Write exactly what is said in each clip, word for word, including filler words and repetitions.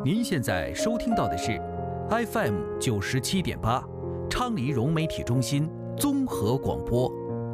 您现在收听到的是 F M 九十七点八，昌黎融媒体中心综合广播。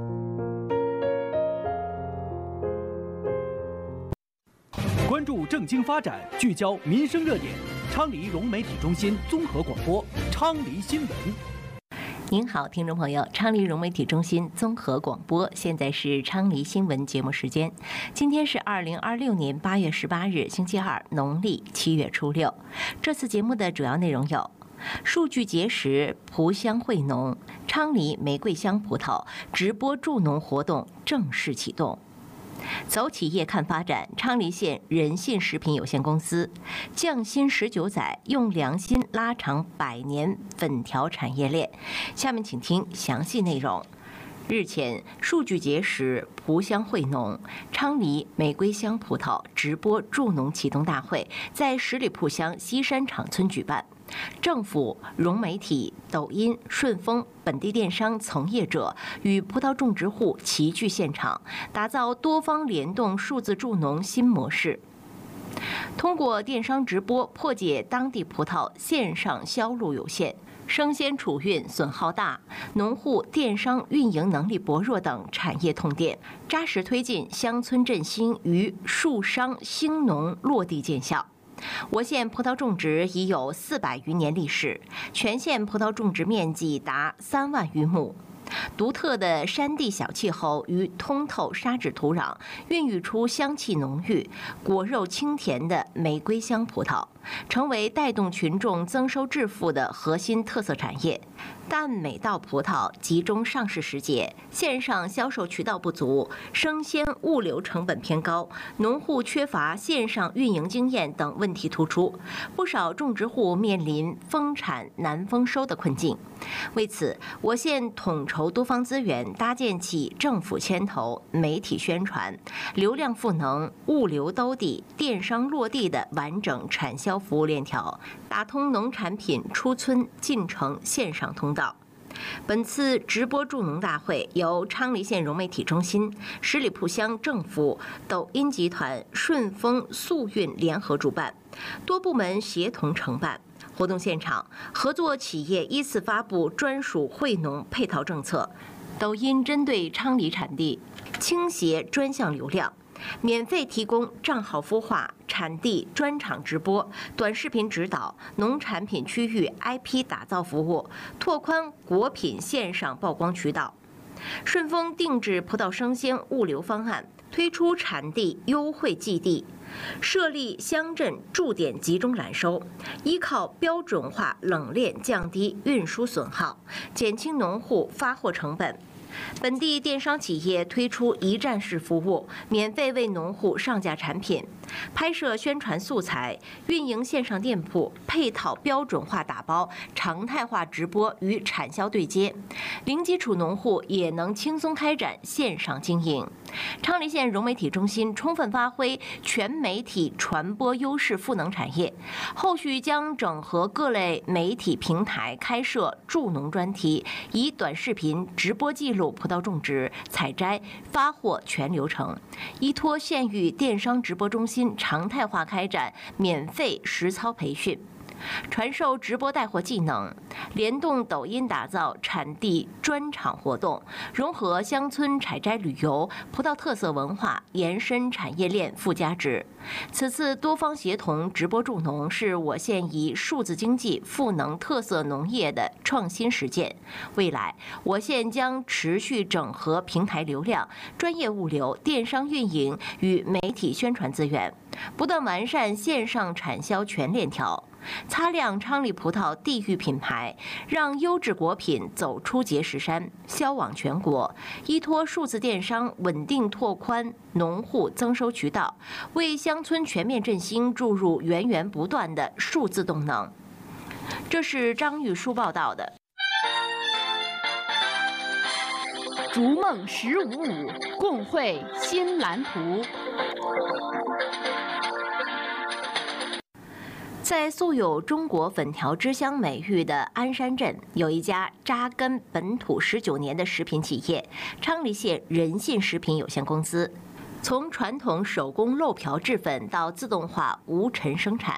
关注政经发展，聚焦民生热点，昌黎融媒体中心综合广播，昌黎新闻。 您好，听众朋友，昌黎融媒体中心综合广播，现在是昌黎新闻节目时间。今天是二零二六年八月十八日，星期二，农历七月初六。这次节目的主要内容有：数据结实，葡香惠农，昌黎玫瑰香葡萄直播助农活动正式启动。走企业看发展，昌黎县仁信食品有限公司匠心十九载，用良心拉长百年粉条产业链。下面请听详细内容。日前，数据结实，葡香惠农，昌黎玫瑰香葡萄直播助农启动大会在十里铺乡西山场村举办。政府、融媒体、抖音、顺丰本地电商从业者与葡萄种植户齐聚现场，打造多方联动数字助农新模式。通过电商直播破解当地葡萄线上销路有限、生鲜储运损耗大、农户电商运营能力薄弱等产业痛点，扎实推进乡村振兴与树商兴农落地见效。我县葡萄种植已有四百余年历史，全县葡萄种植面积达三万余亩。独特的山地小气候与通透沙质土壤，孕育出香气浓郁、果肉清甜的玫瑰香葡萄，成为带动群众增收致富的核心特色产业。但每到葡萄集中上市时节，线上销售渠道不足，生鲜物流成本偏高，农户缺乏线上运营经验等问题突出，不少种植户面临丰产难丰收的困境。为此，我县统筹多方资源，搭建起政府牵头、媒体宣传、流量赋能、物流兜底、电商落地的完整产销服务链条，打通农产品出村进城线上通道。本次直播助农大会由昌黎县融媒体中心、十里铺乡政府、抖音集团、顺丰速运联合主办，多部门协同承办。活动现场，合作企业依次发布专属惠农配套政策。抖音针对昌黎产地倾斜专项流量，免费提供账号孵化、产地专场直播、短视频指导、农产品区域 I P 打造服务，拓宽果品线上曝光渠道。顺丰定制葡萄生鲜物流方案，推出产地优惠寄递，设立乡镇驻点集中揽收，依靠标准化冷链降低运输损耗，减轻农户发货成本。本地电商企业推出一站式服务，免费为农户上架产品，拍摄宣传素材，运营线上店铺，配套标准化打包，常态化直播与产销对接，零基础农户也能轻松开展线上经营。昌黎县融媒体中心充分发挥全媒体传播优势赋能产业，后续将整合各类媒体平台开设助农专题，以短视频直播记录葡萄种植、采摘、发货全流程，依托县域电商直播中心常态化开展免费实操培训，传授直播带货技能，联动抖音打造产地专场活动，融合乡村采摘旅游、葡萄特色文化，延伸产业链附加值。此次多方协同直播助农，是我县以数字经济赋能特色农业的创新实践。未来，我县将持续整合平台流量、专业物流、电商运营与媒体宣传资源，不断完善线上产销全链条，擦亮昌黎葡萄地域品牌，让优质果品走出碣石山，销往全国。依托数字电商，稳定拓宽农户增收渠道，为乡村全面振兴注入源源不断的数字动能。这是张玉书报道的。 逐梦十五五，共绘新蓝图。 在素有中国粉条之乡美誉的鞍山镇，有一家扎根本土十九年的食品企业——昌黎县仁信食品有限公司。从传统手工漏瓢制粉到自动化无尘生产，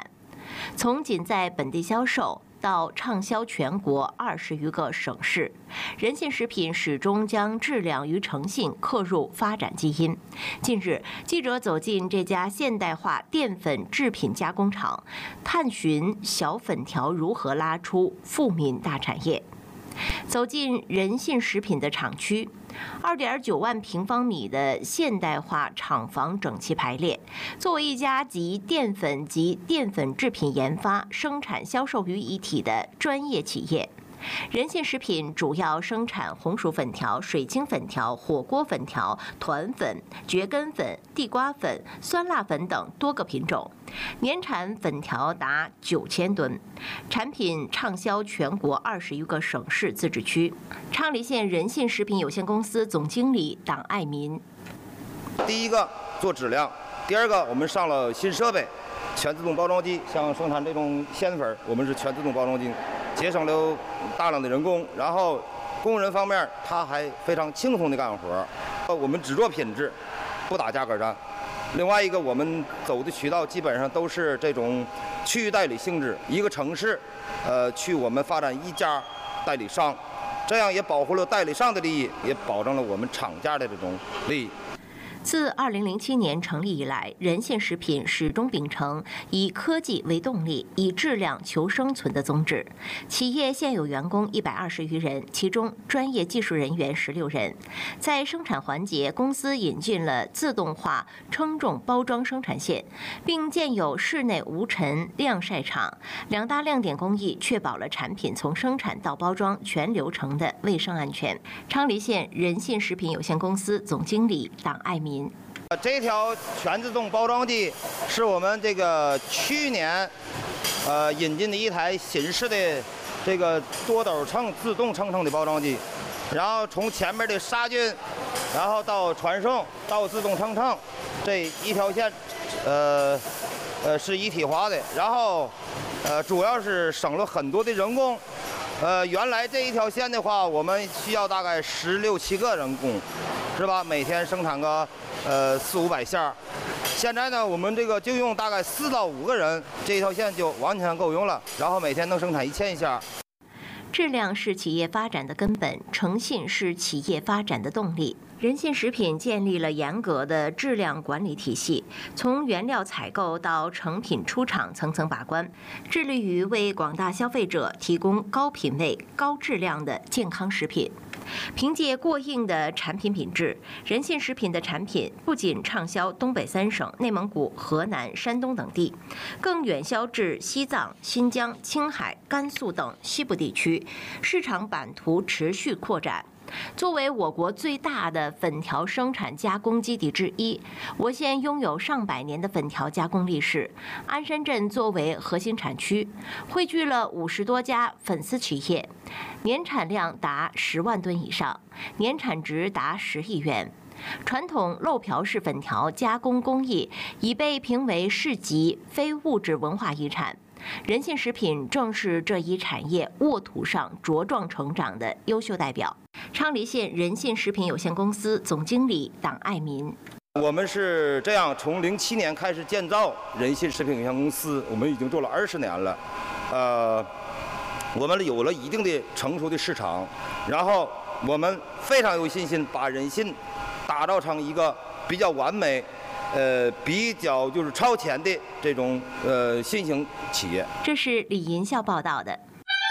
从仅在本地销售到畅销全国二十余个省市，人信食品始终将质量与诚信刻入发展基因。近日，记者走进这家现代化淀粉制品加工厂，探寻小粉条如何拉出富民大产业。走进人信食品的厂区，二点九万平方米的现代化厂房整齐排列。作为一家集淀粉及淀粉制品研发、生产、销售于一体的专业企业，人信食品主要生产红薯粉条、水晶粉条、火锅粉条、团粉、蕨根粉、地瓜粉、酸辣粉等多个品种，年产粉条达九千吨，产品畅销全国二十余个省市自治区。昌黎县人信食品有限公司总经理党爱民： 第一个做质量，第二个我们上了新设备，全自动包装机，像生产这种鲜粉，我们是全自动包装机。节省了大量的人工，然后工人方面他还非常轻松的干活。呃，我们只做品质，不打价格战。另外一个，我们走的渠道基本上都是这种区域代理性质，一个城市，呃，去我们发展一家代理商，这样也保护了代理商的利益，也保证了我们厂家的这种利益。 自二零零七年成立以来，人信食品始终秉承以科技为动力、以质量求生存的宗旨。企业现有员工一百二十余人，其中专业技术人员十六人。在生产环节，公司引进了自动化称重包装生产线，并建有室内无尘晾晒场。两大亮点工艺确保了产品从生产到包装全流程的卫生安全。昌黎县人信食品有限公司总经理党爱民。 这条全自动包装机是我们这个去年呃引进的一台新式的这个多斗秤自动称称的包装机，然后从前面的杀菌，然后到传送到自动称称，这一条线呃呃是一体化的，然后呃主要是省了很多的人工。呃，原来这一条线的话，我们需要大概十六七个人工，是吧？每天生产个呃四五百线儿。现在呢，我们这个就用大概四到五个人，这一条线就完全够用了，然后每天能生产一千线。 质量是企业发展的根本，诚信是企业发展的动力。人信食品建立了严格的质量管理体系，从原料采购到成品出厂层层把关，致力于为广大消费者提供高品位、高质量的健康食品。凭借过硬的产品品质，人信食品的产品不仅畅销东北三省、内蒙古、河南、山东等地，更远销至西藏、新疆、青海、甘肃等西部地区，市场版图持续扩展。作为我国最大的粉条生产加工基地之一，我县拥有上百年的粉条加工历史。鞍山镇作为核心产区，汇聚了五十多家粉丝企业，年产量达十万吨以上，年产值达十亿元。传统漏瓢式粉条加工工艺已被评为市级非物质文化遗产。人信食品正是这一产业沃土上茁壮成长的优秀代表。昌黎县人信食品有限公司总经理党爱民： 我们是这样，从零七年开始建造人信食品有限公司，我们已经做了二十年了，呃，我们有了一定的成熟的市场，然后我们非常有信心把人信打造成一个比较完美。呃，比较就是超前的这种呃新型企业。 这是李银孝报道的。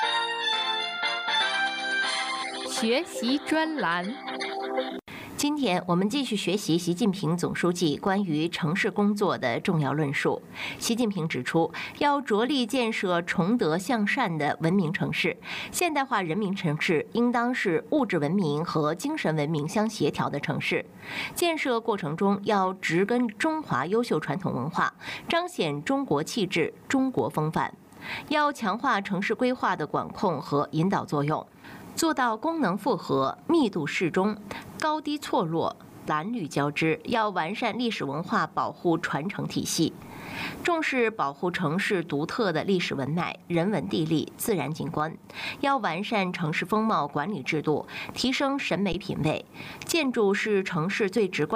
学习专栏。 今天我们继续学习习近平总书记关于城市工作的重要论述。习近平指出，要着力建设崇德向善的文明城市，现代化人民城市应当是物质文明和精神文明相协调的城市。建设过程中要植根中华优秀传统文化，彰显中国气质、中国风范。要强化城市规划的管控和引导作用，做到功能复合、密度适中、高低错落、蓝绿交织。要完善历史文化保护传承体系，重视保护城市独特的历史文脉、人文地理、自然景观。要完善城市风貌管理制度，提升审美品位。建筑是城市最直观